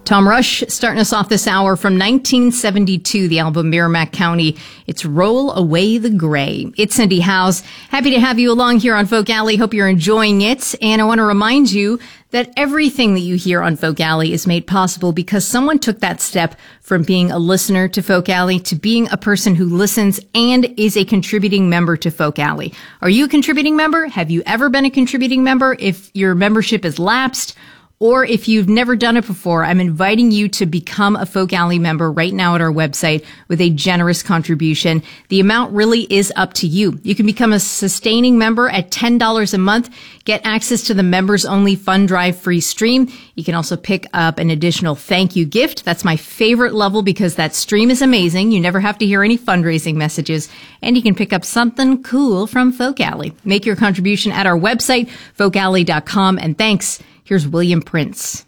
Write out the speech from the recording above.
Tom Rush starting us off this hour from 1972, the album Merrimack County. It's Roll Away the Gray. It's Cindy Howes. Happy to have you along here on Folk Alley. Hope you're enjoying it. And I want to remind you that everything that you hear on Folk Alley is made possible because someone took that step from being a listener to Folk Alley to being a person who listens and is a contributing member to Folk Alley. Are you a contributing member? Have you ever been a contributing member? If your membership is lapsed, or if you've never done it before, I'm inviting you to become a Folk Alley member right now at our website with a generous contribution. The amount really is up to you. You can become a sustaining member at $10 a month, get access to the members-only Fund Drive free stream. You can also pick up an additional thank you gift. That's my favorite level because that stream is amazing. You never have to hear any fundraising messages. And you can pick up something cool from Folk Alley. Make your contribution at our website, folkalley.com. And thanks. Here's William Prince.